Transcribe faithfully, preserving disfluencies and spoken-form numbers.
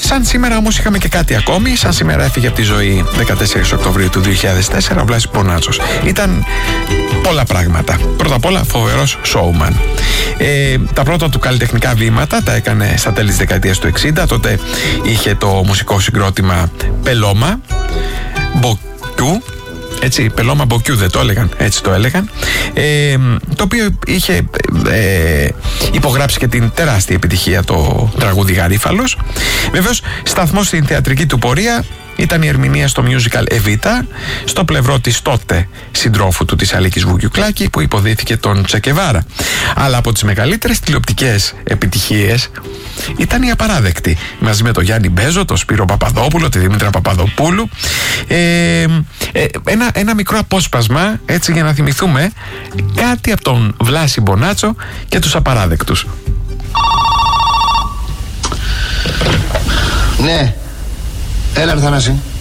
Σαν σήμερα όμως είχαμε και κάτι ακόμη. Σαν σήμερα έφυγε από τη ζωή δεκατέσσερις Οκτωβρίου του δύο χιλιάδες τέσσερα ο Βλάσης Μπονάτσος. Ήταν πολλά πράγματα. Πρώτα απ' όλα φοβερός showman. Ε, τα πρώτα του καλλιτεχνικά βήματα τα έκανε στα τέλη της δεκαετίας του εξήντα. Τότε είχε το μουσικό συγκρότημα Πελώμα Μποκιού. Έτσι, Πελώμα Μποκιού δεν το έλεγαν, έτσι το έλεγαν, ε, το οποίο είχε ε, υπογράψει και την τεράστια επιτυχία το τραγούδι Γαρίφαλος. Βεβαίως σταθμός στην θεατρική του πορεία ήταν η ερμηνεία στο musical Εβίτα, στο πλευρό της τότε συντρόφου του, της Αλίκης Βουγιουκλάκη, που υποδίθηκε τον Τσεκεβάρα. Αλλά από τις μεγαλύτερες τηλεοπτικές επιτυχίες ήταν η Απαράδεκτη, μαζί με τον Γιάννη Μπέζο, τον Σπύρο Παπαδόπουλο, τη Δήμητρα Παπαδοπούλου. Ε, ε, ένα, ένα μικρό απόσπασμα, έτσι, για να θυμηθούμε κάτι από τον Βλάση Μπονάτσο και τους Απαράδεκτους. Ναι. Έλα, Θανάση.